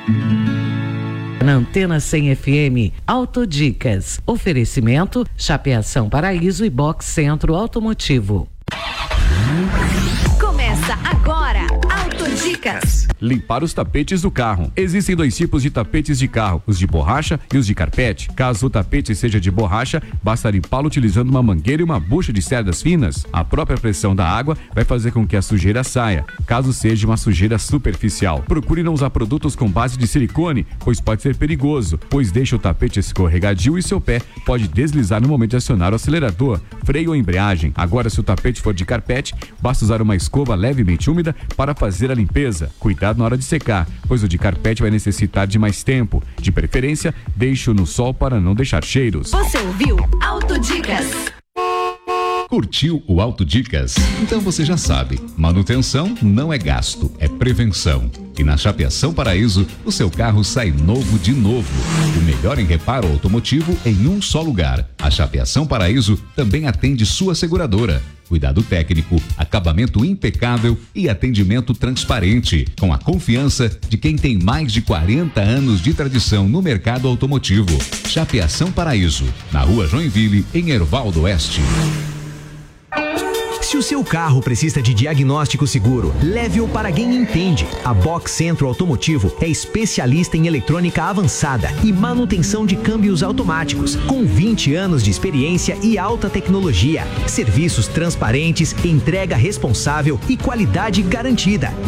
Na Antena 100 FM, Autodicas. Oferecimento, Chapeação Paraíso e Box Centro Automotivo. Começa agora, Autodicas. Limpar os tapetes do carro. Existem 2 tipos de tapetes de carro, os de borracha e os de carpete. Caso o tapete seja de borracha, basta limpá-lo utilizando uma mangueira e uma bucha de cerdas finas. A própria pressão da água vai fazer com que a sujeira saia, caso seja uma sujeira superficial. Procure não usar produtos com base de silicone, pois pode ser perigoso, pois deixa o tapete escorregadio e seu pé pode deslizar no momento de acionar o acelerador, freio ou embreagem. Agora, se o tapete for de carpete, basta usar uma escova levemente úmida para fazer a limpeza. Cuidado na hora de secar, pois o de carpete vai necessitar de mais tempo. De preferência, deixe-o no sol para não deixar cheiros. Você ouviu Autodicas. Curtiu o Autodicas? Então você já sabe, manutenção não é gasto, é prevenção. E na Chapeação Paraíso, o seu carro sai novo de novo. O melhor em reparo automotivo em um só lugar. A Chapeação Paraíso também atende sua seguradora. Cuidado técnico, acabamento impecável e atendimento transparente, com a confiança de quem tem mais de 40 anos de tradição no mercado automotivo. Chapeação Paraíso, na Rua Joinville, em Herval do Oeste. Se o seu carro precisa de diagnóstico seguro, leve-o para quem entende. A Box Centro Automotivo é especialista em eletrônica avançada e manutenção de câmbios automáticos, com 20 anos de experiência e alta tecnologia. Serviços transparentes, entrega responsável e qualidade garantida.